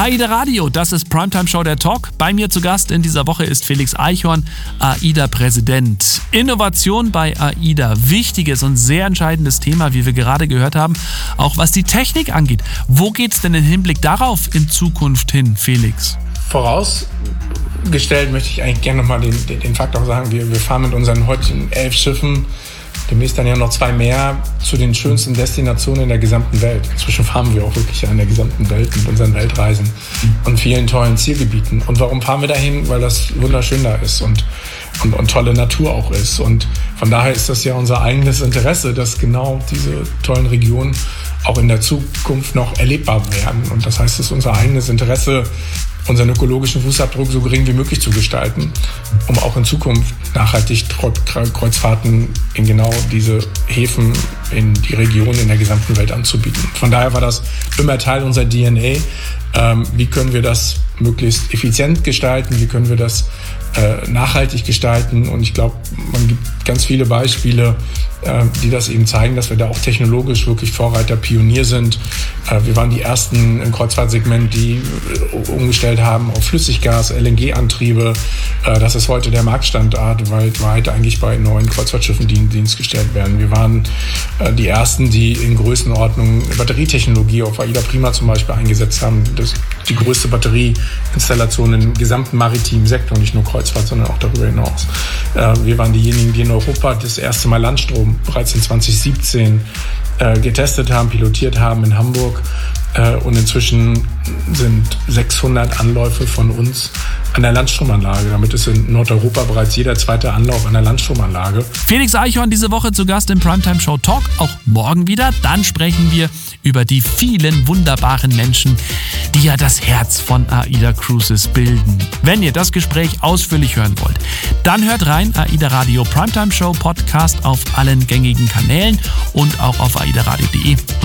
AIDA Radio, das ist Primetime Show der Talk. Bei mir zu Gast in dieser Woche ist Felix Eichhorn, AIDA-Präsident. Innovation bei AIDA, wichtiges und sehr entscheidendes Thema, wie wir gerade gehört haben, auch was die Technik angeht. Wo geht's denn im Hinblick darauf in Zukunft hin, Felix? Vorausgestellt möchte ich eigentlich gerne nochmal den Fakt auch sagen, wir fahren mit unseren heutigen 11 Schiffen, demnächst dann ja noch 2 mehr, zu den schönsten Destinationen in der gesamten Welt. Inzwischen fahren wir auch wirklich an der gesamten Welt mit unseren Weltreisen und vielen tollen Zielgebieten. Und warum fahren wir dahin? Weil das wunderschön da ist und tolle Natur auch ist. Und von daher ist das ja unser eigenes Interesse, dass genau diese tollen Regionen auch in der Zukunft noch erlebbar werden. Und das heißt, es ist unser eigenes Interesse, unseren ökologischen Fußabdruck so gering wie möglich zu gestalten, um auch in Zukunft nachhaltig Kreuzfahrten in genau diese Häfen, in die Regionen in der gesamten Welt anzubieten. Von daher war das immer Teil unserer DNA. Wie können wir das möglichst effizient gestalten? Wie können wir das nachhaltig gestalten? Und ich glaube, man gibt ganz viele Beispiele, die das eben zeigen, dass wir da auch technologisch wirklich Vorreiter, Pionier sind. Wir waren die ersten im Kreuzfahrtsegment, die umgestellt haben auf Flüssiggas, LNG-Antriebe. Das ist heute der Marktstandard weltweit eigentlich bei neuen Kreuzfahrtschiffen, die in Dienst gestellt werden. Wir waren die ersten, die in Größenordnung Batterietechnologie auf AIDA Prima zum Beispiel eingesetzt haben. Das ist die größte Batterieinstallation im gesamten maritimen Sektor, nicht nur Kreuzfahrt, sondern auch darüber hinaus. Wir waren diejenigen, die in Europa das erste Mal Landstrom bereits in 2017 getestet haben, pilotiert haben in Hamburg. Und inzwischen sind 600 Anläufe von uns an der Landstromanlage. Damit ist in Nordeuropa bereits jeder zweite Anlauf an der Landstromanlage. Felix Eichhorn diese Woche zu Gast im Primetime Show Talk, auch morgen wieder. Dann sprechen wir über die vielen wunderbaren Menschen, die ja das Herz von AIDA Cruises bilden. Wenn ihr das Gespräch ausführlich hören wollt, dann hört rein, AIDA Radio Primetime Show Podcast auf allen gängigen Kanälen und auch auf aidaradio.de.